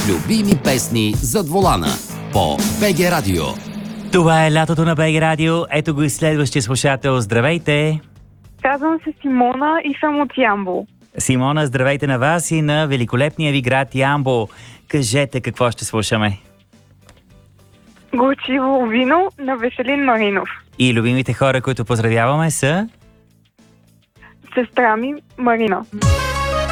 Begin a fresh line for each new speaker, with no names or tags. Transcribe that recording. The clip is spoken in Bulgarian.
Любими песни зад волана по БГ Радио.
Това е лятото на БГ Радио. Ето го и следващия слушател. Здравейте!
Казвам се Симона и съм от Ямбол.
Симона, здравейте на вас и на великолепния ви град Ямбол. Кажете какво ще слушаме.
Горчиво вино на Веселин Маринов.
И любимите хора, които поздравяваме са...
Сестра ми Марина.